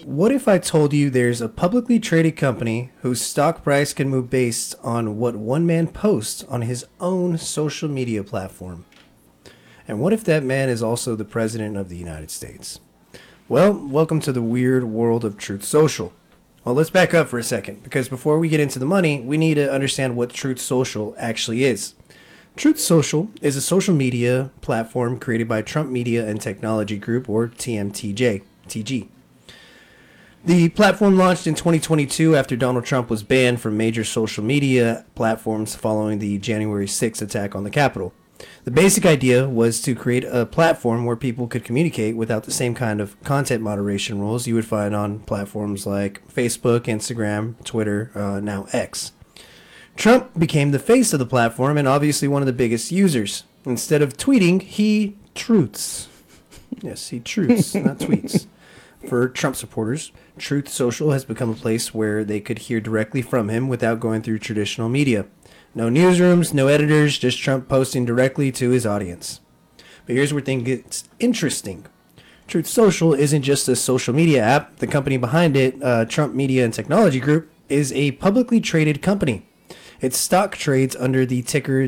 What if I told you there's a publicly traded company whose stock price can move based on what one man posts on his own social media platform? And what if that man is also the president of the United States? Well, welcome to the weird world of Truth Social. Well, let's back up for a second, because before we get into the money, we need to understand what Truth Social actually is. Truth Social is a social media platform created by Trump Media and Technology Group, or TMTG. The platform launched in 2022 after Donald Trump was banned from major social media platforms following the January 6th attack on the Capitol. The basic idea was to create a platform where people could communicate without the same kind of content moderation rules you would find on platforms like Facebook, Instagram, Twitter, now X. Trump became the face of the platform and obviously one of the biggest users. Instead of tweeting, he truths. Yes, he truths, not tweets. For Trump supporters, Truth Social has become a place where they could hear directly from him without going through traditional media. No newsrooms, no editors, just Trump posting directly to his audience. But here's where things get interesting. Truth Social isn't just a social media app. The company behind it, Trump Media and Technology Group, is a publicly traded company. Its stock trades under the ticker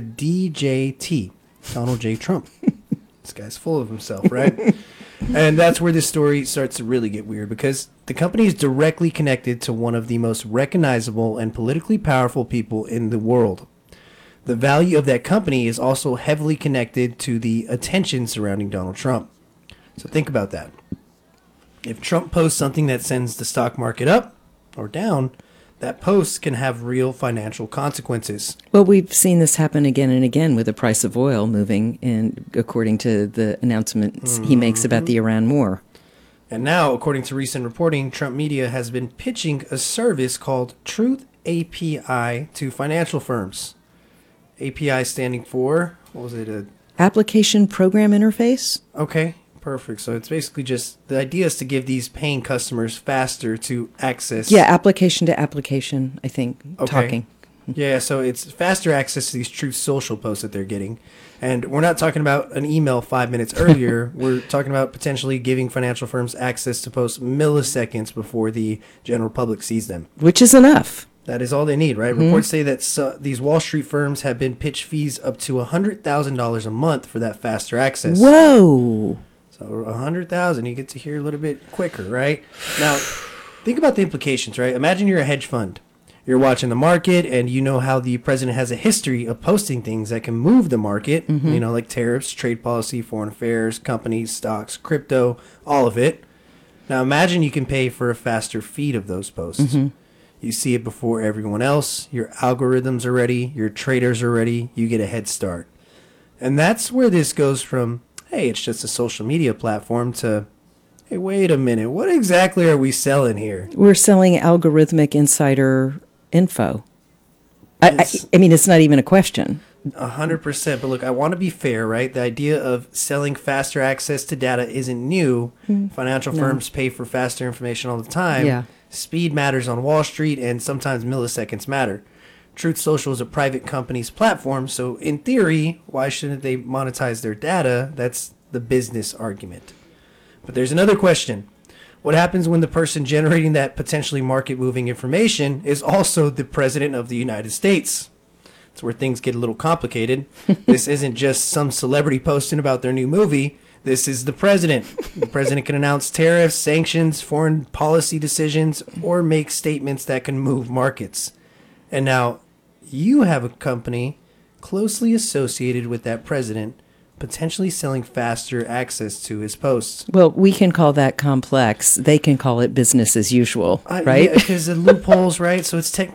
DJT, Donald J. Trump. This guy's full of himself, right? And that's where this story starts to really get weird, because the company is directly connected to one of the most recognizable and politically powerful people in the world. The value of that company is also heavily connected to the attention surrounding Donald Trump. So think about that. If Trump posts something that sends the stock market up or down, that post can have real financial consequences. Well, we've seen this happen again and again with the price of oil moving, and according to the announcements he makes about the Iran war. And now, according to recent reporting, Trump Media has been pitching a service called Truth API to financial firms. API standing for, what was it? Application Program Interface? Okay, perfect. So it's basically just, the idea is to give these paying customers faster to access. Yeah, application to application, I think, Okay. talking. Yeah, so it's faster access to these Truth Social posts that they're getting. And we're not talking about an email 5 minutes earlier. We're talking about potentially giving financial firms access to posts milliseconds before the general public sees them. Which is enough. That is all they need, right? Mm-hmm. Reports say that these Wall Street firms have been pitched fees up to $100,000 a month for that faster access. Whoa! So $100,000, you get to hear a little bit quicker, right? Now, think about the implications, right? Imagine you're a hedge fund. You're watching the market, and you know how the president has a history of posting things that can move the market, you know, like tariffs, trade policy, foreign affairs, companies, stocks, crypto, all of it. Now, imagine you can pay for a faster feed of those posts. You see it before everyone else. Your algorithms are ready. Your traders are ready. You get a head start. And that's where this goes from, hey, it's just a social media platform, to, hey, wait a minute. What exactly are we selling here? We're selling algorithmic insider info. I mean, it's not even a question. 100%. But look, I want to be fair, right? The idea of selling faster access to data isn't new. Financial firms pay for faster information all the time. Yeah. Speed matters on Wall Street, and sometimes milliseconds matter. Truth Social is a private company's platform, so in theory, why shouldn't they monetize their data? That's the business argument. But there's another question. What happens when the person generating that potentially market-moving information is also the president of the United States? That's where things get a little complicated. This isn't just some celebrity posting about their new movie. This is the president. The president can announce tariffs, sanctions, foreign policy decisions, or make statements that can move markets. And now you have a company closely associated with that president, potentially selling faster access to his posts. Well, we can call that complex. They can call it business as usual, right? Yeah, because the loopholes, right? So it's